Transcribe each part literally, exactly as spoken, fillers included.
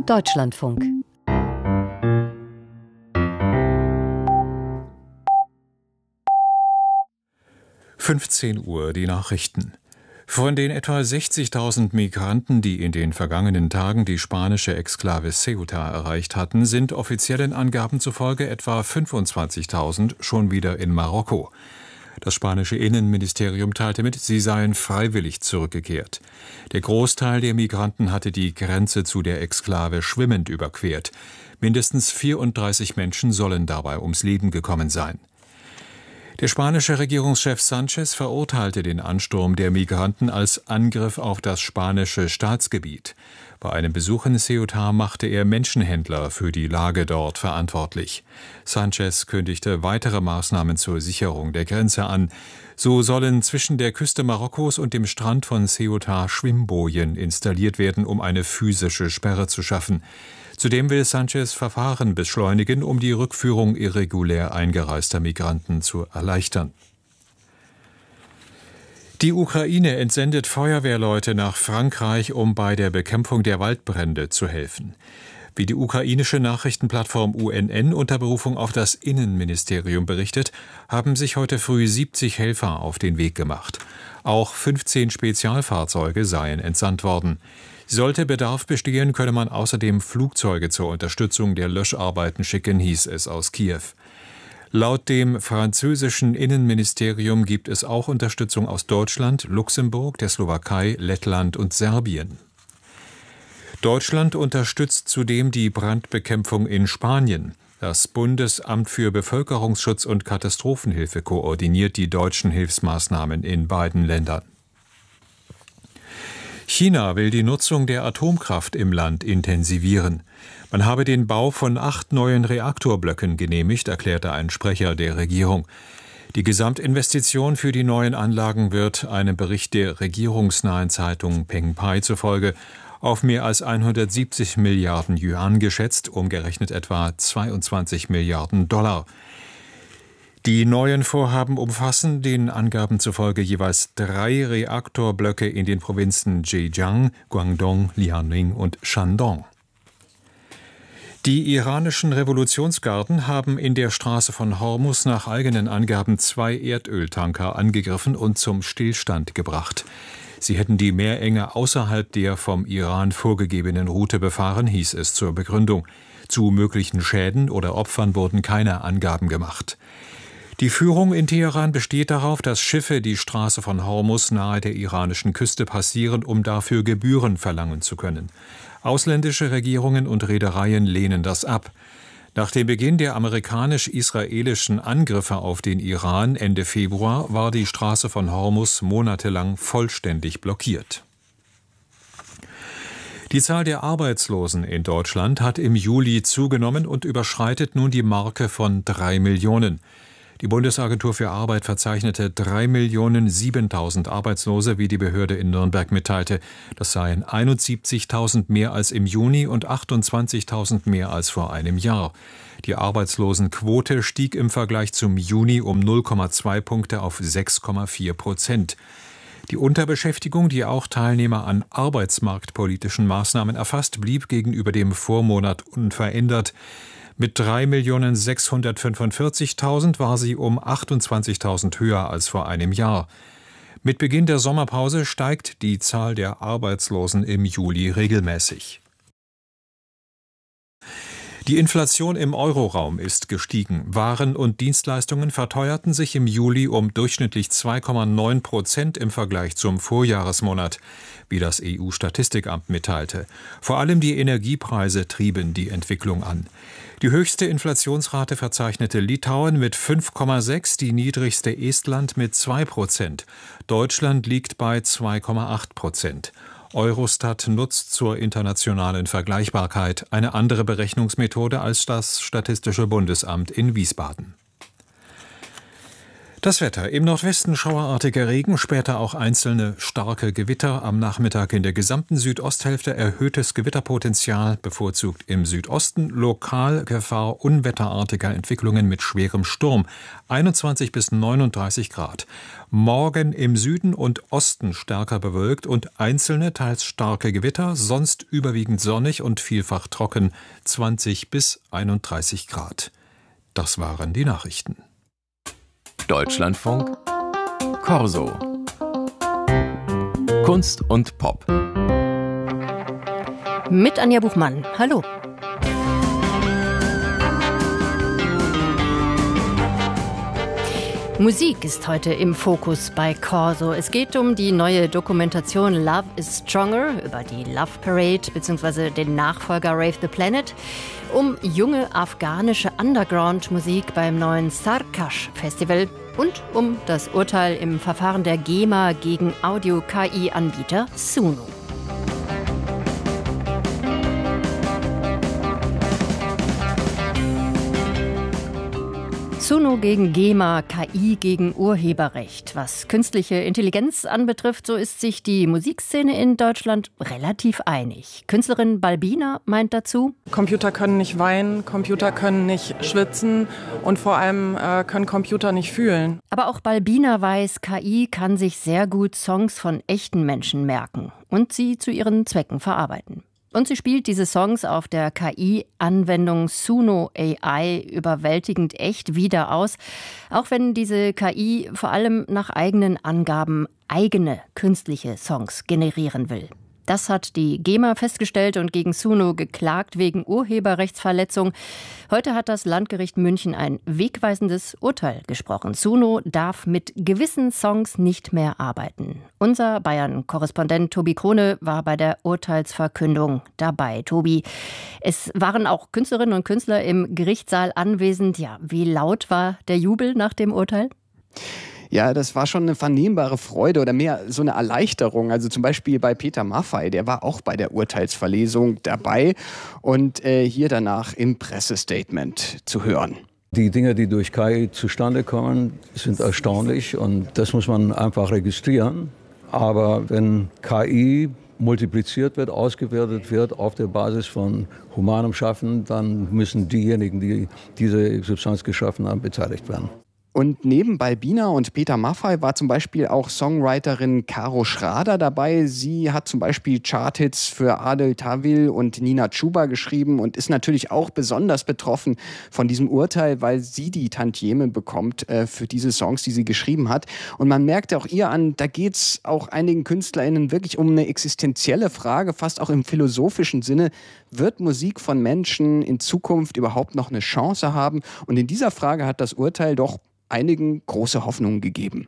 Deutschlandfunk. fünfzehn Uhr, die Nachrichten. Von den etwa sechzigtausend Migranten, die in den vergangenen Tagen die spanische Exklave Ceuta erreicht hatten, sind offiziellen Angaben zufolge etwa fünfundzwanzigtausend schon wieder in Marokko. Das spanische Innenministerium teilte mit, sie seien freiwillig zurückgekehrt. Der Großteil der Migranten hatte die Grenze zu der Exklave schwimmend überquert. Mindestens vierunddreißig Menschen sollen dabei ums Leben gekommen sein. Der spanische Regierungschef Sánchez verurteilte den Ansturm der Migranten als Angriff auf das spanische Staatsgebiet. Bei einem Besuch in Ceuta machte er Menschenhändler für die Lage dort verantwortlich. Sánchez kündigte weitere Maßnahmen zur Sicherung der Grenze an. So sollen zwischen der Küste Marokkos und dem Strand von Ceuta Schwimmbojen installiert werden, um eine physische Sperre zu schaffen. Zudem will Sánchez Verfahren beschleunigen, um die Rückführung irregulär eingereister Migranten zu erleichtern. Die Ukraine entsendet Feuerwehrleute nach Frankreich, um bei der Bekämpfung der Waldbrände zu helfen. Wie die ukrainische Nachrichtenplattform U N N unter Berufung auf das Innenministerium berichtet, haben sich heute früh siebzig Helfer auf den Weg gemacht. Auch fünfzehn Spezialfahrzeuge seien entsandt worden. Sollte Bedarf bestehen, könne man außerdem Flugzeuge zur Unterstützung der Löscharbeiten schicken, hieß es aus Kiew. Laut dem französischen Innenministerium gibt es auch Unterstützung aus Deutschland, Luxemburg, der Slowakei, Lettland und Serbien. Deutschland unterstützt zudem die Brandbekämpfung in Spanien. Das Bundesamt für Bevölkerungsschutz und Katastrophenhilfe koordiniert die deutschen Hilfsmaßnahmen in beiden Ländern. China will die Nutzung der Atomkraft im Land intensivieren. Man habe den Bau von acht neuen Reaktorblöcken genehmigt, erklärte ein Sprecher der Regierung. Die Gesamtinvestition für die neuen Anlagen wird einem Bericht der regierungsnahen Zeitung Pengpai zufolge auf mehr als hundertsiebzig Milliarden Yuan geschätzt, umgerechnet etwa zweiundzwanzig Milliarden Dollar. Die neuen Vorhaben umfassen den Angaben zufolge jeweils drei Reaktorblöcke in den Provinzen Zhejiang, Guangdong, Liaoning und Shandong. Die iranischen Revolutionsgarden haben in der Straße von Hormus nach eigenen Angaben zwei Erdöltanker angegriffen und zum Stillstand gebracht. Sie hätten die Meerenge außerhalb der vom Iran vorgegebenen Route befahren, hieß es zur Begründung. Zu möglichen Schäden oder Opfern wurden keine Angaben gemacht. Die Führung in Teheran besteht darauf, dass Schiffe die Straße von Hormus nahe der iranischen Küste passieren, um dafür Gebühren verlangen zu können. Ausländische Regierungen und Reedereien lehnen das ab. Nach dem Beginn der amerikanisch-israelischen Angriffe auf den Iran Ende Februar war die Straße von Hormus monatelang vollständig blockiert. Die Zahl der Arbeitslosen in Deutschland hat im Juli zugenommen und überschreitet nun die Marke von drei Millionen. Die Bundesagentur für Arbeit verzeichnete drei Millionen siebentausend Arbeitslose, wie die Behörde in Nürnberg mitteilte. Das seien einundsiebzigtausend mehr als im Juni und achtundzwanzigtausend mehr als vor einem Jahr. Die Arbeitslosenquote stieg im Vergleich zum Juni um null Komma zwei Punkte auf sechs Komma vier Prozent. Die Unterbeschäftigung, die auch Teilnehmer an arbeitsmarktpolitischen Maßnahmen erfasst, blieb gegenüber dem Vormonat unverändert. Mit drei Millionen sechshundertfünfundvierzigtausend war sie um achtundzwanzigtausend höher als vor einem Jahr. Mit Beginn der Sommerpause steigt die Zahl der Arbeitslosen im Juli regelmäßig. Die Inflation im Euroraum ist gestiegen. Waren und Dienstleistungen verteuerten sich im Juli um durchschnittlich zwei Komma neun Prozent im Vergleich zum Vorjahresmonat, wie das E U-Statistikamt mitteilte. Vor allem die Energiepreise trieben die Entwicklung an. Die höchste Inflationsrate verzeichnete Litauen mit fünf Komma sechs, die niedrigste Estland mit zwei Prozent. Deutschland liegt bei zwei Komma acht Prozent. Eurostat nutzt zur internationalen Vergleichbarkeit eine andere Berechnungsmethode als das Statistische Bundesamt in Wiesbaden. Das Wetter: Im Nordwesten schauerartiger Regen, später auch einzelne starke Gewitter. Am Nachmittag in der gesamten Südosthälfte erhöhtes Gewitterpotenzial, bevorzugt im Südosten. Lokal Gefahr unwetterartiger Entwicklungen mit schwerem Sturm. einundzwanzig bis neununddreißig Grad. Morgen im Süden und Osten stärker bewölkt und einzelne, teils starke Gewitter. Sonst überwiegend sonnig und vielfach trocken. zwanzig bis einunddreißig Grad. Das waren die Nachrichten. Deutschlandfunk Corso. Kunst und Pop. Mit Anja Buchmann. Hallo. Musik ist heute im Fokus bei Corso. Es geht um die neue Dokumentation Love is Stronger über die Love Parade bzw. den Nachfolger Rave the Planet, um junge afghanische Underground-Musik beim neuen Sarkash-Festival und um das Urteil im Verfahren der GEMA gegen Audio-K I-Anbieter Suno. Suno gegen GEMA, K I gegen Urheberrecht. Was künstliche Intelligenz anbetrifft, so ist sich die Musikszene in Deutschland relativ einig. Künstlerin Balbina meint dazu: Computer können nicht weinen, Computer können nicht schwitzen und vor allem äh, können Computer nicht fühlen. Aber auch Balbina weiß, K I kann sich sehr gut Songs von echten Menschen merken und sie zu ihren Zwecken verarbeiten. Und sie spielt diese Songs auf der K I-Anwendung Suno A I überwältigend echt wieder aus, auch wenn diese K I vor allem nach eigenen Angaben eigene künstliche Songs generieren will. Das hat die GEMA festgestellt und gegen Suno geklagt wegen Urheberrechtsverletzung. Heute hat das Landgericht München ein wegweisendes Urteil gesprochen. Suno darf mit gewissen Songs nicht mehr arbeiten. Unser Bayern-Korrespondent Tobi Krone war bei der Urteilsverkündung dabei. Tobi, es waren auch Künstlerinnen und Künstler im Gerichtssaal anwesend. Ja, wie laut war der Jubel nach dem Urteil? Ja, das war schon eine vernehmbare Freude oder mehr so eine Erleichterung. Also zum Beispiel bei Peter Maffay, der war auch bei der Urteilsverlesung dabei und äh, hier danach im Pressestatement zu hören. Die Dinge, die durch K I zustande kommen, sind erstaunlich und das muss man einfach registrieren. Aber wenn K I multipliziert wird, ausgewertet wird auf der Basis von humanem Schaffen, dann müssen diejenigen, die diese Substanz geschaffen haben, beteiligt werden. Und neben Balbina und Peter Maffay war zum Beispiel auch Songwriterin Caro Schrader dabei. Sie hat zum Beispiel Charthits für Adel Tawil und Nina Chuba geschrieben und ist natürlich auch besonders betroffen von diesem Urteil, weil sie die Tantieme bekommt äh, für diese Songs, die sie geschrieben hat. Und man merkt auch ihr an, da geht es auch einigen KünstlerInnen wirklich um eine existenzielle Frage, fast auch im philosophischen Sinne. Wird Musik von Menschen in Zukunft überhaupt noch eine Chance haben? Und in dieser Frage hat das Urteil doch einigen große Hoffnungen gegeben.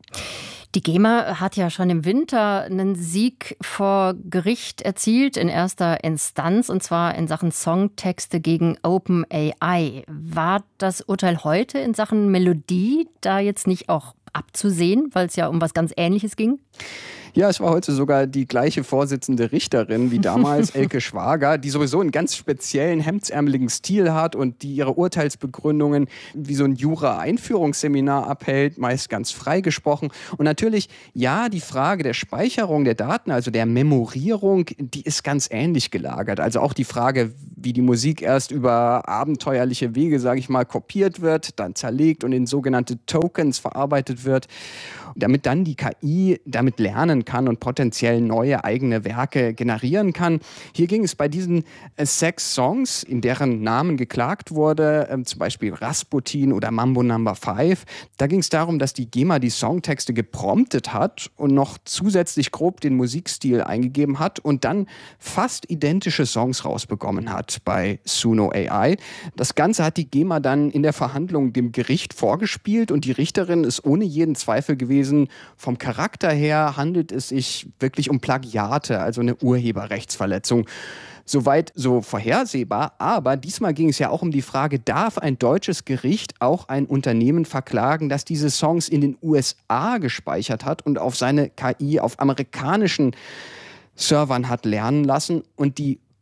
Die GEMA hat ja schon im Winter einen Sieg vor Gericht erzielt, in erster Instanz, und zwar in Sachen Songtexte gegen OpenAI. War das Urteil heute in Sachen Melodie da jetzt nicht auch abzusehen, weil es ja um was ganz Ähnliches ging? Ja, es war heute sogar die gleiche Vorsitzende Richterin wie damals, Elke Schwager, die sowieso einen ganz speziellen, hemdsärmeligen Stil hat und die ihre Urteilsbegründungen wie so ein Jura-Einführungsseminar abhält, meist ganz frei gesprochen. Und natürlich, ja, die Frage der Speicherung der Daten, also der Memorierung, die ist ganz ähnlich gelagert. Also auch die Frage, wie die Musik erst über abenteuerliche Wege, sage ich mal, kopiert wird, dann zerlegt und in sogenannte Tokens verarbeitet wird, damit dann die K I damit lernen kann und potenziell neue eigene Werke generieren kann. Hier ging es bei diesen äh, sechs Songs, in deren Namen geklagt wurde, äh, zum Beispiel Rasputin oder Mambo Number Five. Da ging es darum, dass die GEMA die Songtexte gepromptet hat und noch zusätzlich grob den Musikstil eingegeben hat und dann fast identische Songs rausbekommen hat bei Suno A I. Das Ganze hat die GEMA dann in der Verhandlung dem Gericht vorgespielt und die Richterin ist ohne jeden Zweifel gewesen, vom Charakter her handelt es sich wirklich um Plagiate, also eine Urheberrechtsverletzung. Soweit so vorhersehbar, aber diesmal ging es ja auch um die Frage, darf ein deutsches Gericht auch ein Unternehmen verklagen, das diese Songs in den U S A gespeichert hat und auf seine K I auf amerikanischen Servern hat lernen lassen und die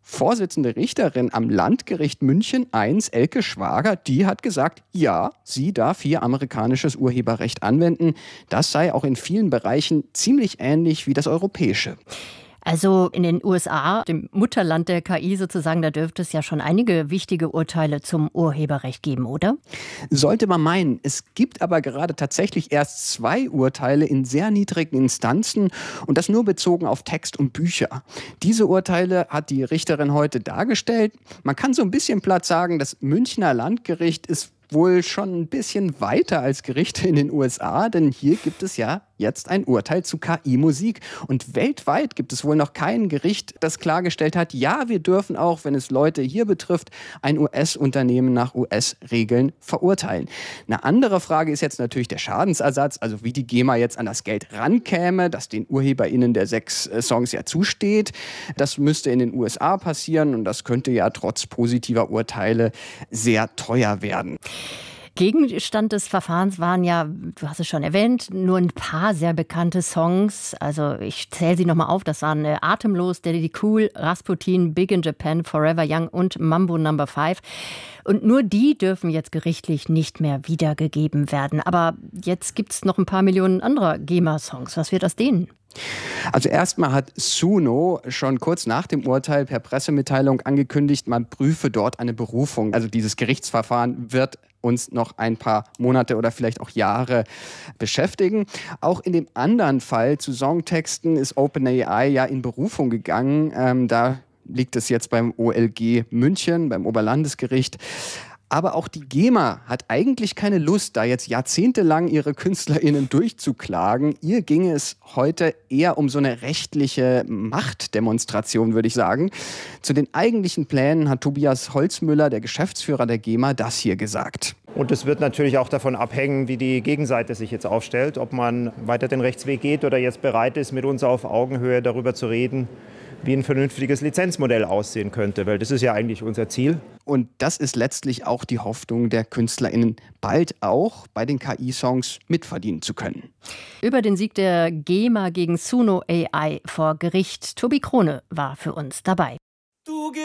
Vorsitzende Richterin am Landgericht München eins, Elke Schwager, die hat gesagt, ja, sie darf hier amerikanisches Urheberrecht anwenden. Das sei auch in vielen Bereichen ziemlich ähnlich wie das europäische. Also in den U S A, dem Mutterland der K I sozusagen, da dürfte es ja schon einige wichtige Urteile zum Urheberrecht geben, oder? Sollte man meinen. Es gibt aber gerade tatsächlich erst zwei Urteile in sehr niedrigen Instanzen und das nur bezogen auf Text und Bücher. Diese Urteile hat die Richterin heute dargestellt. Man kann so ein bisschen platt sagen, das Münchner Landgericht ist wohl schon ein bisschen weiter als Gerichte in den U S A, denn hier gibt es ja jetzt ein Urteil zu K I-Musik. Und weltweit gibt es wohl noch kein Gericht, das klargestellt hat, ja, wir dürfen auch, wenn es Leute hier betrifft, ein U S-Unternehmen nach U S-Regeln verurteilen. Eine andere Frage ist jetzt natürlich der Schadensersatz, also wie die GEMA jetzt an das Geld rankäme, das den UrheberInnen der sechs äh, Songs ja zusteht. Das müsste in den U S A passieren und das könnte ja trotz positiver Urteile sehr teuer werden. Gegenstand des Verfahrens waren ja, du hast es schon erwähnt, nur ein paar sehr bekannte Songs. Also ich zähle sie nochmal auf. Das waren Atemlos, Daddy Cool, Rasputin, Big in Japan, Forever Young und Mambo Number Five. Und nur die dürfen jetzt gerichtlich nicht mehr wiedergegeben werden. Aber jetzt gibt es noch ein paar Millionen anderer GEMA-Songs. Was wird aus denen? Also erstmal hat Suno schon kurz nach dem Urteil per Pressemitteilung angekündigt, man prüfe dort eine Berufung. Also dieses Gerichtsverfahren wird uns noch ein paar Monate oder vielleicht auch Jahre beschäftigen. Auch in dem anderen Fall zu Songtexten ist OpenAI ja in Berufung gegangen. Ähm, da liegt es jetzt beim O L G München, beim Oberlandesgericht. Aber auch die GEMA hat eigentlich keine Lust, da jetzt jahrzehntelang ihre KünstlerInnen durchzuklagen. Ihr ginge es heute eher um so eine rechtliche Machtdemonstration, würde ich sagen. Zu den eigentlichen Plänen hat Tobias Holzmüller, der Geschäftsführer der GEMA, das hier gesagt. Und es wird natürlich auch davon abhängen, wie die Gegenseite sich jetzt aufstellt, ob man weiter den Rechtsweg geht oder jetzt bereit ist, mit uns auf Augenhöhe darüber zu reden, wie ein vernünftiges Lizenzmodell aussehen könnte, weil das ist ja eigentlich unser Ziel. Und das ist letztlich auch die Hoffnung der KünstlerInnen, bald auch bei den K I-Songs mitverdienen zu können. Über den Sieg der GEMA gegen Suno A I vor Gericht, Tobi Krone war für uns dabei.